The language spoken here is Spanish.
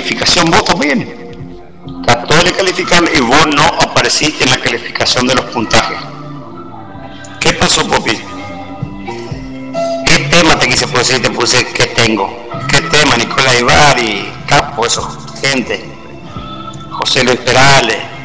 calificación, vos también. Trató de calificarlo y vos no apareciste en la calificación de los puntajes. ¿Qué pasó, Popi? ¿Qué tema te quise decir? Te puse ¿qué tengo? ¿Qué tema? Nicolás Ibarri, Capo, eso, gente. José Luis Perales.